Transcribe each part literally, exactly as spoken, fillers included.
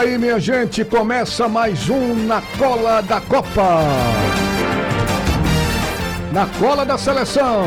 Aí, minha gente, começa mais um Na Cola da Copa. Na Cola da Seleção.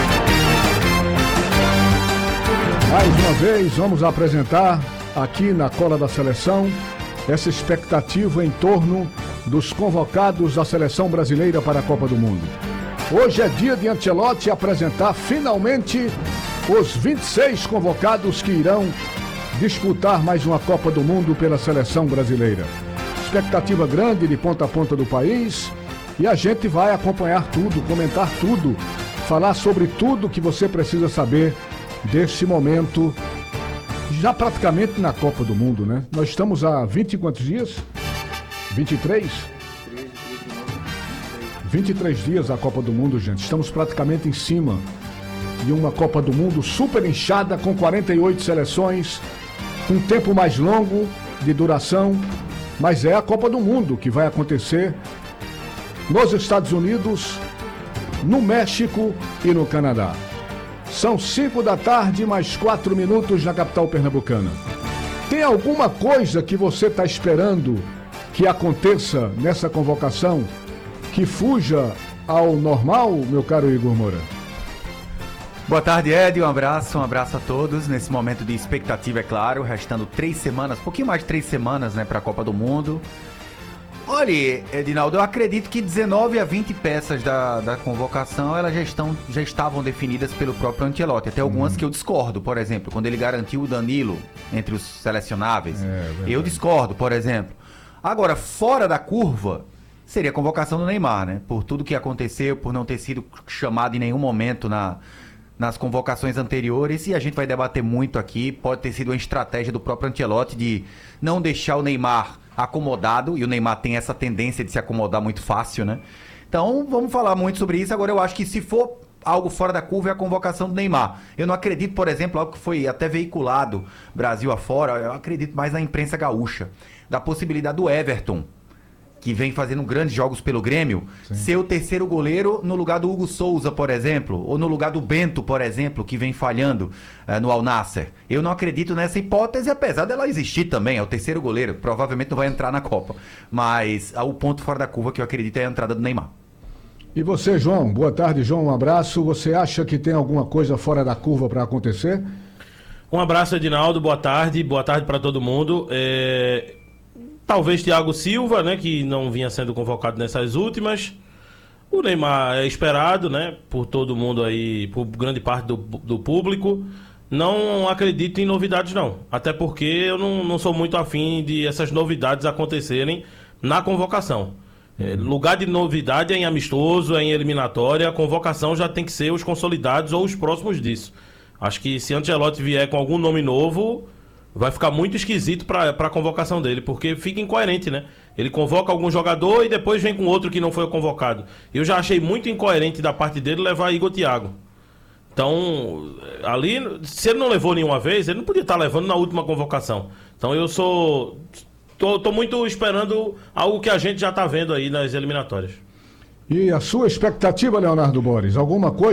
Mais uma vez, vamos apresentar aqui na Cola da Seleção essa expectativa em torno dos convocados da Seleção Brasileira para a Copa do Mundo. Hoje é dia de Ancelotti apresentar finalmente os vinte e seis convocados que irão disputar mais uma Copa do Mundo pela Seleção Brasileira. Expectativa grande de ponta a ponta do país e a gente vai acompanhar tudo, comentar tudo, falar sobre tudo que você precisa saber deste momento, já praticamente na Copa do Mundo, né? Nós estamos há vinte e quantos dias? vinte e três? vinte e três dias da Copa do Mundo, gente. Estamos praticamente em cima de uma Copa do Mundo super inchada, com quarenta e oito seleções, um tempo mais longo de duração, mas é a Copa do Mundo que vai acontecer nos Estados Unidos, no México e no Canadá. São cinco da tarde, mais quatro minutos na capital pernambucana. Tem alguma coisa que você está esperando que aconteça nessa convocação que fuja ao normal, meu caro Igor Moura? Boa tarde, Ed, um abraço, um abraço a todos nesse momento de expectativa, é claro, restando três semanas, um pouquinho mais de três semanas, né, para a Copa do Mundo. Olha, Edinaldo, eu acredito que dezenove a vinte peças da, da convocação, elas já, estão, já estavam definidas pelo próprio Ancelotti, até algumas hum. que eu discordo, por exemplo, quando ele garantiu o Danilo entre os selecionáveis, é, eu discordo, por exemplo. Agora, fora da curva, seria a convocação do Neymar, né, por tudo que aconteceu, por não ter sido chamado em nenhum momento na... nas convocações anteriores, e a gente vai debater muito aqui. Pode ter sido uma estratégia do próprio Ancelotti de não deixar o Neymar acomodado, e o Neymar tem essa tendência de se acomodar muito fácil, né? Então vamos falar muito sobre isso. Agora, eu acho que se for algo fora da curva é a convocação do Neymar. Eu não acredito, por exemplo, algo que foi até veiculado Brasil afora, eu acredito mais na imprensa gaúcha, da possibilidade do Everton, que vem fazendo grandes jogos pelo Grêmio, Sim. ser o terceiro goleiro no lugar do Hugo Souza, por exemplo, ou no lugar do Bento, por exemplo, que vem falhando uh, no Al Nassr. Eu não acredito nessa hipótese, apesar dela existir também, é o terceiro goleiro, provavelmente não vai entrar na Copa, mas uh, o ponto fora da curva que eu acredito é a entrada do Neymar. E você, João? Boa tarde, João, um abraço. Você acha que tem alguma coisa fora da curva para acontecer? Um abraço, Edinaldo, boa tarde, boa tarde para todo mundo. É... Talvez Thiago Silva, né, que não vinha sendo convocado nessas últimas. O Neymar é esperado, né, por todo mundo aí, por grande parte do, do público. Não acredito em novidades, não. Até porque eu não, não sou muito afim de essas novidades acontecerem na convocação. É, lugar de novidade é em amistoso, é em eliminatória. A convocação já tem que ser os consolidados ou os próximos disso. Acho que se Ancelotti vier com algum nome novo, vai ficar muito esquisito para a convocação dele, porque fica incoerente, né? Ele convoca algum jogador e depois vem com outro que não foi convocado. Eu já achei muito incoerente da parte dele levar Igor Thiago. Então, ali, se ele não levou nenhuma vez, ele não podia estar levando na última convocação. Então eu sou... Tô, tô muito esperando algo que a gente já está vendo aí nas eliminatórias. E a sua expectativa, Leonardo Boris? Alguma coisa